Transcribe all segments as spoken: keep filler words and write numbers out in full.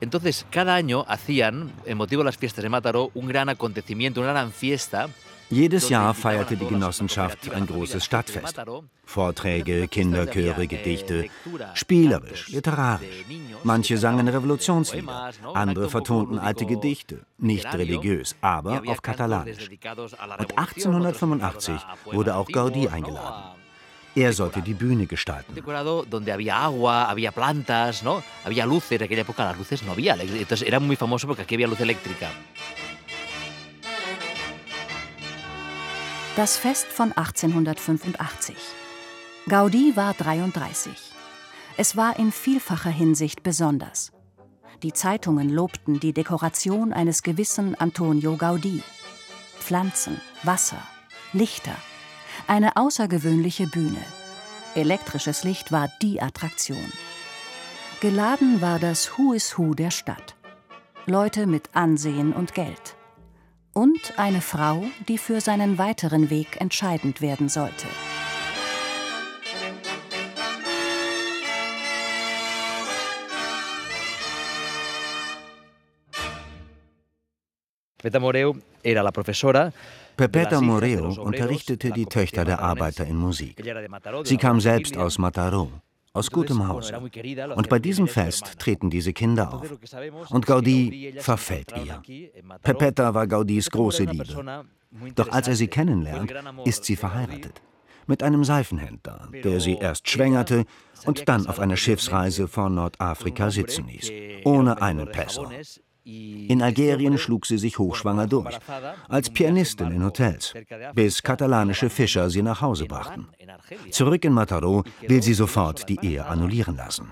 Entonces, cada año hacían, en motivo de las fiestas de Mataró, un gran acontecimiento, una gran fiesta. Jedes Jahr feierte die Genossenschaft ein großes Stadtfest. Vorträge, Kinderchöre, Gedichte, spielerisch, literarisch. Manche sangen Revolutionslieder, andere vertonten alte Gedichte, nicht religiös, aber auf Katalanisch. Und achtzehnhundertfünfundachtzig wurde auch Gaudí eingeladen. Er sollte die Bühne gestalten. Donde había agua, había plantas, ¿no? Había luces. En aquella época las luces no había. Entonces era muy famoso porque aquí había luz eléctrica. Das Fest von achtzehnhundertfünfundachtzig. Gaudí war dreiunddreißig. Es war in vielfacher Hinsicht besonders. Die Zeitungen lobten die Dekoration eines gewissen Antonio Gaudí. Pflanzen, Wasser, Lichter. Eine außergewöhnliche Bühne. Elektrisches Licht war die Attraktion. Geladen war das Who is Who der Stadt. Leute mit Ansehen und Geld. Und eine Frau, die für seinen weiteren Weg entscheidend werden sollte. Pepeta Moreu era la profesora. Pepeta Moreu unterrichtete die Töchter der Arbeiter in Musik. Sie kam selbst aus Mataró, aus gutem Hause. Und bei diesem Fest treten diese Kinder auf. Und Gaudí verfällt ihr. Pepeta war Gaudís große Liebe. Doch als er sie kennenlernt, ist sie verheiratet. Mit einem Seifenhändler, der sie erst schwängerte und dann auf einer Schiffsreise von Nordafrika sitzen ließ, ohne einen Peso. In Algerien schlug sie sich hochschwanger durch, als Pianistin in Hotels, bis katalanische Fischer sie nach Hause brachten. Zurück in Mataró will sie sofort die Ehe annullieren lassen.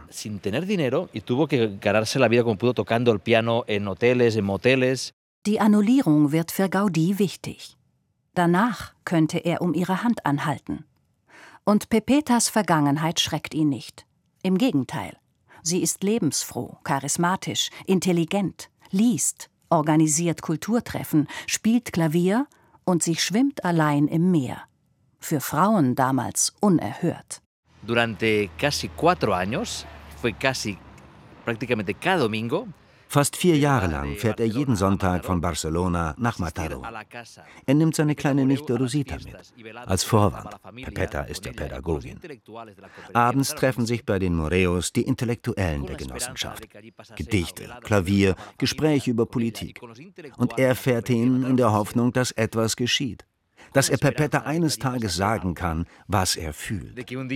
Die Annullierung wird für Gaudí wichtig. Danach könnte er um ihre Hand anhalten. Und Pepetas Vergangenheit schreckt ihn nicht. Im Gegenteil. Sie ist lebensfroh, charismatisch, intelligent, liest, organisiert Kulturtreffen, spielt Klavier und sie schwimmt allein im Meer. Für Frauen damals unerhört. Durante casi cuatro años, fue casi prácticamente cada domingo. Fast vier Jahre lang fährt er jeden Sonntag von Barcelona nach Mataró. Er nimmt seine kleine Nichte Rosita mit, als Vorwand. Pepeta ist ja Pädagogin. Abends treffen sich bei den Moreus die Intellektuellen der Genossenschaft. Gedichte, Klavier, Gespräche über Politik. Und er fährt hin in der Hoffnung, dass etwas geschieht. Dass er Pepeta eines Tages sagen kann, was er fühlt.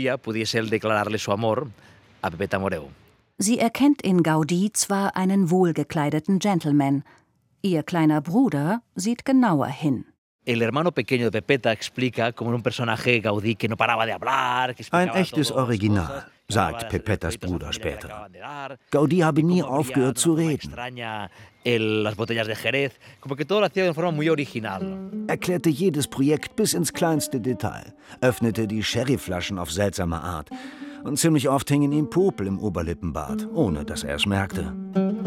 Sie erkennt in Gaudí zwar einen wohlgekleideten Gentleman, ihr kleiner Bruder sieht genauer hin. El hermano pequeño de Pepeta explica como un personaje Gaudí que no paraba de hablar. Ein echtes Original, sagt Pepetas Bruder später. Gaudí habe nie aufgehört zu reden. Erklärte jedes Projekt bis ins kleinste Detail, öffnete die Sherryflaschen auf seltsame Art. Und ziemlich oft hingen ihm Popel im Oberlippenbart, ohne dass er es merkte.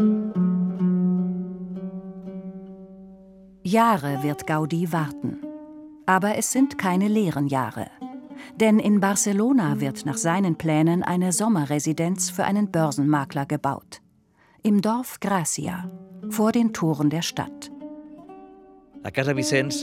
Jahre wird Gaudí warten. Aber es sind keine leeren Jahre. Denn in Barcelona wird nach seinen Plänen eine Sommerresidenz für einen Börsenmakler gebaut. Im Dorf Gracia, vor den Toren der Stadt. Die Casa Vicens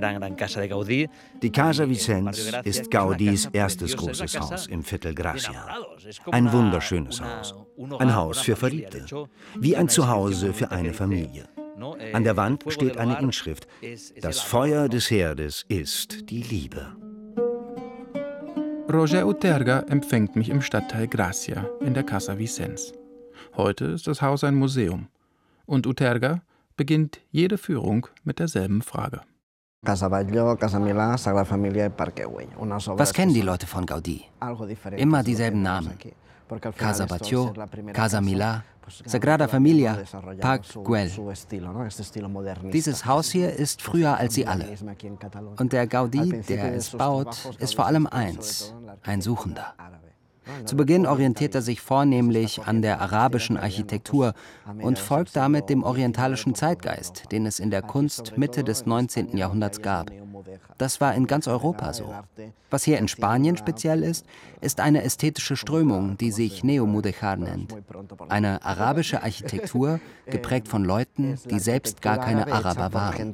ist Gaudís erstes großes Haus im Viertel Gracia. Ein wunderschönes Haus. Ein Haus für Verliebte. Wie ein Zuhause für eine Familie. An der Wand steht eine Inschrift: Das Feuer des Herdes ist die Liebe. Roger Uterga empfängt mich im Stadtteil Gracia in der Casa Vicens. Heute ist das Haus ein Museum. Und Uterga beginnt jede Führung mit derselben Frage. Was kennen die Leute von Gaudí? Immer dieselben Namen. Casa Batlló, Casa Milà, Sagrada Familia, Parc Güell. Dieses Haus hier ist früher als sie alle. Und der Gaudí, der es baut, ist vor allem eins, ein Suchender. Zu Beginn orientiert er sich vornehmlich an der arabischen Architektur und folgt damit dem orientalischen Zeitgeist, den es in der Kunst Mitte des neunzehnten Jahrhunderts gab. Das war in ganz Europa so. Was hier in Spanien speziell ist, ist eine ästhetische Strömung, die sich Neomudéjar nennt. Eine arabische Architektur, geprägt von Leuten, die selbst gar keine Araber waren.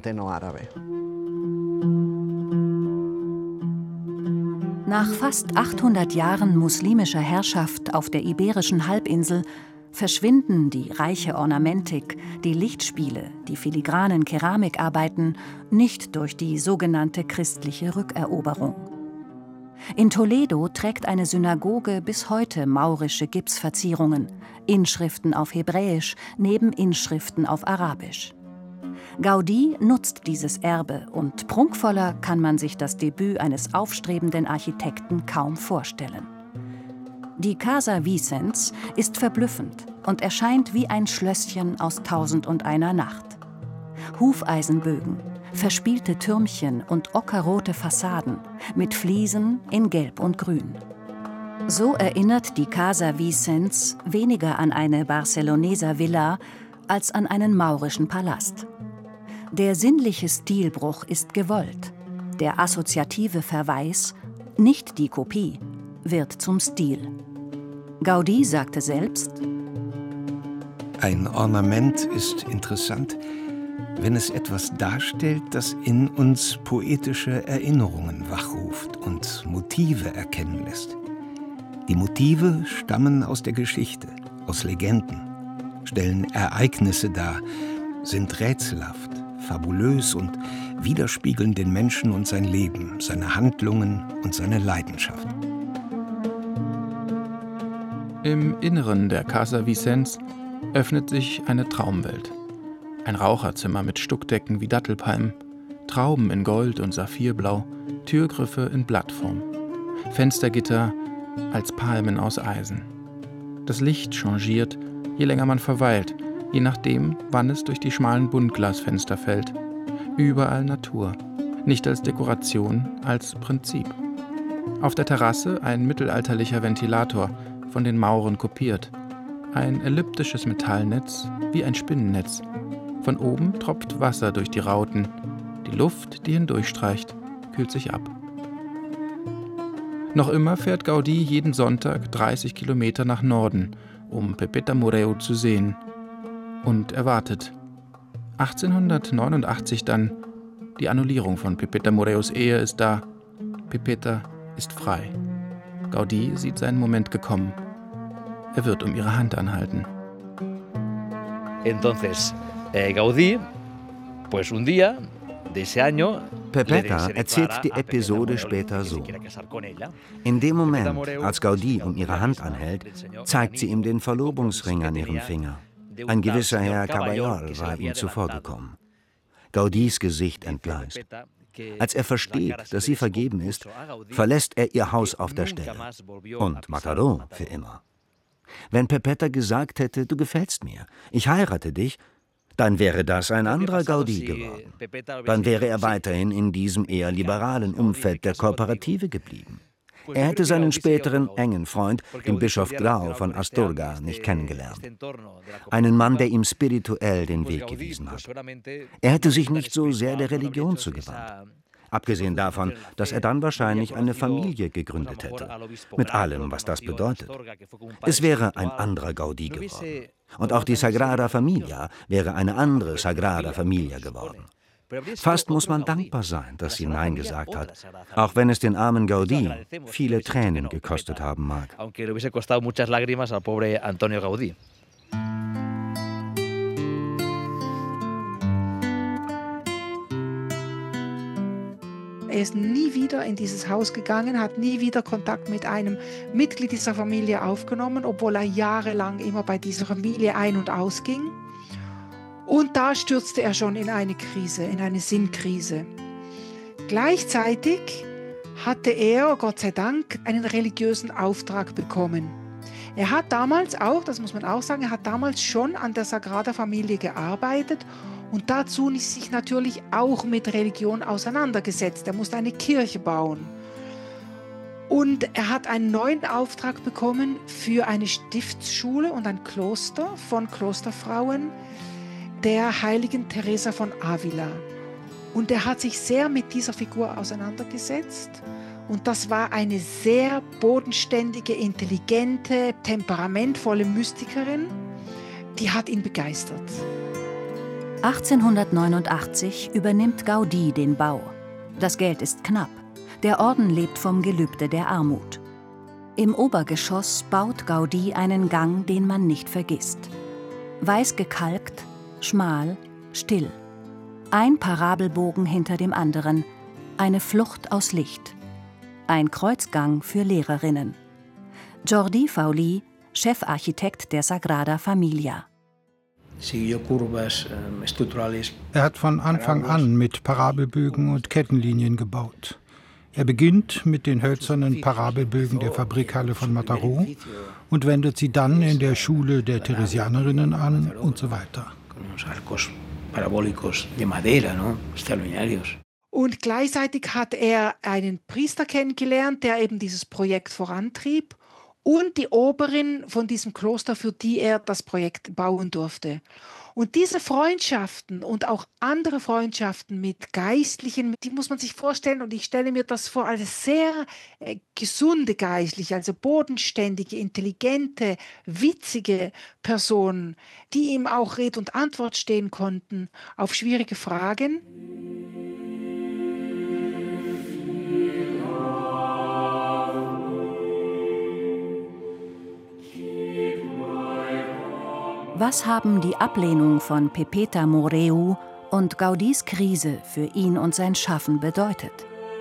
Nach fast achthundert Jahren muslimischer Herrschaft auf der iberischen Halbinsel verschwinden die reiche Ornamentik, die Lichtspiele, die filigranen Keramikarbeiten nicht durch die sogenannte christliche Rückeroberung. In Toledo trägt eine Synagoge bis heute maurische Gipsverzierungen, Inschriften auf Hebräisch neben Inschriften auf Arabisch. Gaudí nutzt dieses Erbe und prunkvoller kann man sich das Debüt eines aufstrebenden Architekten kaum vorstellen. Die Casa Vicens ist verblüffend und erscheint wie ein Schlösschen aus Tausend und einer Nacht. Hufeisenbögen, verspielte Türmchen und ockerrote Fassaden mit Fliesen in Gelb und Grün. So erinnert die Casa Vicens weniger an eine Barceloneser Villa als an einen maurischen Palast. Der sinnliche Stilbruch ist gewollt. Der assoziative Verweis, nicht die Kopie, wird zum Stil. Gaudí sagte selbst: Ein Ornament ist interessant, wenn es etwas darstellt, das in uns poetische Erinnerungen wachruft und Motive erkennen lässt. Die Motive stammen aus der Geschichte, aus Legenden, stellen Ereignisse dar, sind rätselhaft, fabulös und widerspiegeln den Menschen und sein Leben, seine Handlungen und seine Leidenschaften. Im Inneren der Casa Vicens öffnet sich eine Traumwelt. Ein Raucherzimmer mit Stuckdecken wie Dattelpalmen, Trauben in Gold und Saphirblau, Türgriffe in Blattform, Fenstergitter als Palmen aus Eisen. Das Licht changiert, je länger man verweilt, je nachdem, wann es durch die schmalen Buntglasfenster fällt. Überall Natur, nicht als Dekoration, als Prinzip. Auf der Terrasse ein mittelalterlicher Ventilator, von den Mauren kopiert. Ein elliptisches Metallnetz, wie ein Spinnennetz. Von oben tropft Wasser durch die Rauten. Die Luft, die hindurchstreicht, kühlt sich ab. Noch immer fährt Gaudí jeden Sonntag dreißig Kilometer nach Norden, um Pepeta Moreu zu sehen. Und erwartet. achtzehnhundertneunundachtzig dann, die Annullierung von Pepeta Moreus Ehe ist da. Pepeta ist frei. Gaudí sieht seinen Moment gekommen. Er wird um ihre Hand anhalten. Entonces, eh, Gaudí, pues un día de ese año. Pepeta erzählt die Episode später so. In dem Moment, als Gaudí um ihre Hand anhält, zeigt sie ihm den Verlobungsring an ihrem Finger. Ein gewisser Herr Caballol war ihm zuvorgekommen. Gaudís Gesicht entgleist. Als er versteht, dass sie vergeben ist, verlässt er ihr Haus auf der Stelle. Und Mataró für immer. Wenn Pepeta gesagt hätte, du gefällst mir, ich heirate dich, dann wäre das ein anderer Gaudí geworden. Dann wäre er weiterhin in diesem eher liberalen Umfeld der Kooperative geblieben. Er hätte seinen späteren engen Freund, den Bischof Grau von Astorga, nicht kennengelernt. Einen Mann, der ihm spirituell den Weg gewiesen hat. Er hätte sich nicht so sehr der Religion zugewandt. Abgesehen davon, dass er dann wahrscheinlich eine Familie gegründet hätte. Mit allem, was das bedeutet. Es wäre ein anderer Gaudí geworden. Und auch die Sagrada Familia wäre eine andere Sagrada Familia geworden. Fast muss man dankbar sein, dass sie Nein gesagt hat, auch wenn es den armen Gaudí viele Tränen gekostet haben mag. Er ist nie wieder in dieses Haus gegangen, hat nie wieder Kontakt mit einem Mitglied dieser Familie aufgenommen, obwohl er jahrelang immer bei dieser Familie ein- und ausging. Und da stürzte er schon in eine Krise, in eine Sinnkrise. Gleichzeitig hatte er, Gott sei Dank, einen religiösen Auftrag bekommen. Er hat damals auch, das muss man auch sagen, er hat damals schon an der Sagrada Familie gearbeitet und dazu sich natürlich auch mit Religion auseinandergesetzt. Er musste eine Kirche bauen. Und er hat einen neuen Auftrag bekommen für eine Stiftsschule und ein Kloster von Klosterfrauen der heiligen Teresa von Avila. Und er hat sich sehr mit dieser Figur auseinandergesetzt. Und das war eine sehr bodenständige, intelligente, temperamentvolle Mystikerin. Die hat ihn begeistert. achtzehnhundertneunundachtzig übernimmt Gaudí den Bau. Das Geld ist knapp. Der Orden lebt vom Gelübde der Armut. Im Obergeschoss baut Gaudí einen Gang, den man nicht vergisst. Weiß gekalkt, schmal, still. Ein Parabelbogen hinter dem anderen. Eine Flucht aus Licht. Ein Kreuzgang für Lehrerinnen. Jordi Fauli, Chefarchitekt der Sagrada Familia. Er hat von Anfang an mit Parabelbögen und Kettenlinien gebaut. Er beginnt mit den hölzernen Parabelbögen der Fabrikhalle von Mataró und wendet sie dann in der Schule der Theresianerinnen an und so weiter. Und gleichzeitig hat er einen Priester kennengelernt, der eben dieses Projekt vorantrieb, und die Oberin von diesem Kloster, für die er das Projekt bauen durfte. Und diese Freundschaften und auch andere Freundschaften mit Geistlichen, die muss man sich vorstellen, und ich stelle mir das vor als sehr äh, gesunde Geistliche, also bodenständige, intelligente, witzige Personen, die ihm auch Rede und Antwort stehen konnten auf schwierige Fragen. Was haben die Ablehnung von Pepeta Moreu und Gaudís Krise für ihn und sein Schaffen bedeutet?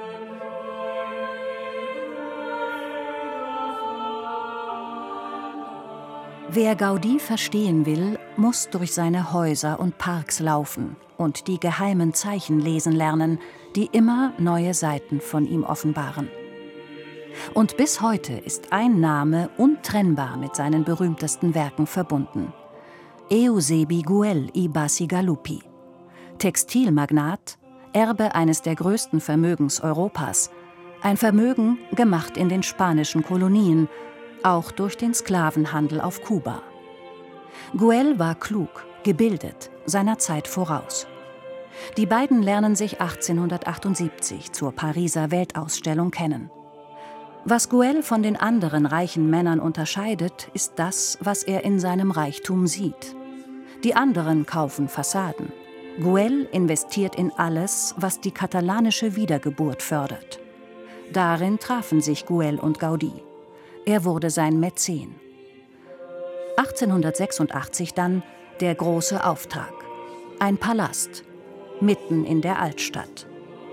Wer Gaudí verstehen will, muss durch seine Häuser und Parks laufen und die geheimen Zeichen lesen lernen, die immer neue Seiten von ihm offenbaren. Und bis heute ist ein Name untrennbar mit seinen berühmtesten Werken verbunden: Eusebi Güell y Bacigalupi. Textilmagnat, Erbe eines der größten Vermögens Europas. Ein Vermögen gemacht in den spanischen Kolonien, auch durch den Sklavenhandel auf Kuba. Güell war klug, gebildet, seiner Zeit voraus. Die beiden lernen sich achtzehnhundertachtundsiebzig zur Pariser Weltausstellung kennen. Was Güell von den anderen reichen Männern unterscheidet, ist das, was er in seinem Reichtum sieht. Die anderen kaufen Fassaden. Güell investiert in alles, was die katalanische Wiedergeburt fördert. Darin trafen sich Güell und Gaudí. Er wurde sein Mäzen. achtzehnhundertsechsundachtzig dann der große Auftrag. Ein Palast, mitten in der Altstadt.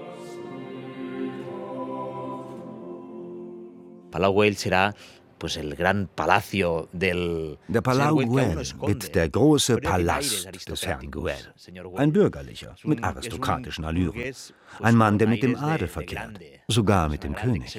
Palau Güell será pues el gran palacio del Der Palau Güell wird der große Palast des Herrn Güell. Ein bürgerlicher, mit aristokratischen Allüren. Ein Mann, der mit dem Adel verkehrt, sogar mit dem König.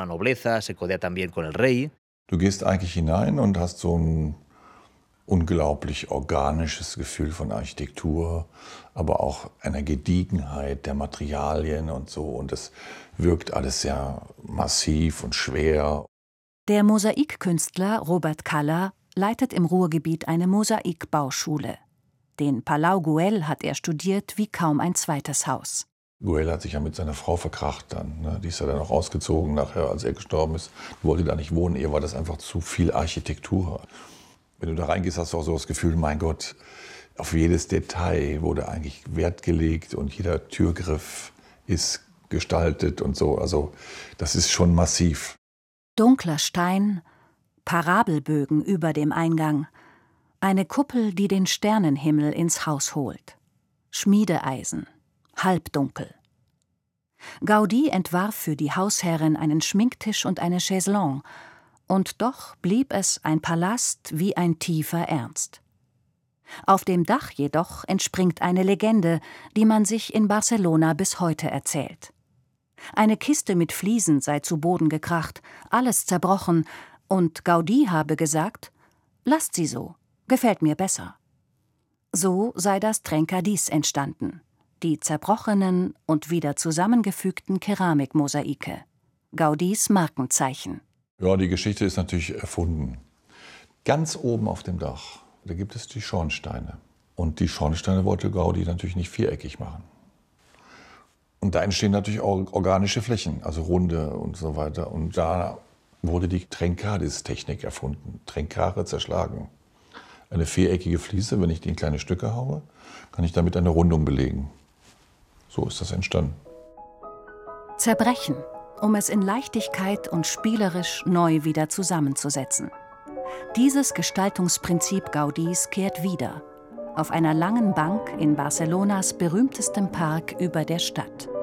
Du gehst eigentlich hinein und hast so ein unglaublich organisches Gefühl von Architektur, aber auch einer Gediegenheit der Materialien und so. Und es wirkt alles sehr massiv und schwer. Der Mosaikkünstler Robert Calla leitet im Ruhrgebiet eine Mosaikbauschule. Den Palau Güell hat er studiert wie kaum ein zweites Haus. Güell hat sich ja mit seiner Frau verkracht dann. Ne? Die ist ja dann auch ausgezogen nachher, als er gestorben ist. Wollte da nicht wohnen, ihr war das einfach zu viel Architektur. Wenn du da reingehst, hast du auch so das Gefühl, mein Gott, auf jedes Detail wurde eigentlich Wert gelegt und jeder Türgriff ist gestaltet und so. Also das ist schon massiv. Dunkler Stein, Parabelbögen über dem Eingang, eine Kuppel, die den Sternenhimmel ins Haus holt. Schmiedeeisen, halbdunkel. Gaudí entwarf für die Hausherrin einen Schminktisch und eine Chaiselongue, und doch blieb es ein Palast wie ein tiefer Ernst. Auf dem Dach jedoch entspringt eine Legende, die man sich in Barcelona bis heute erzählt. Eine Kiste mit Fliesen sei zu Boden gekracht, alles zerbrochen, und Gaudí habe gesagt: »Lasst sie so, gefällt mir besser.« So sei das Trencadís entstanden, die zerbrochenen und wieder zusammengefügten Keramikmosaike, Gaudís Markenzeichen. Ja, die Geschichte ist natürlich erfunden. Ganz oben auf dem Dach, da gibt es die Schornsteine. Und die Schornsteine wollte Gaudí natürlich nicht viereckig machen. Und da entstehen natürlich auch organische Flächen, also runde und so weiter. Und da wurde die Trencadis-Technik erfunden. Trencare, zerschlagen. Eine viereckige Fliese, wenn ich die in kleine Stücke haue, kann ich damit eine Rundung belegen. So ist das entstanden. Zerbrechen, um es in Leichtigkeit und spielerisch neu wieder zusammenzusetzen. Dieses Gestaltungsprinzip Gaudís kehrt wieder auf einer langen Bank in Barcelonas berühmtestem Park über der Stadt.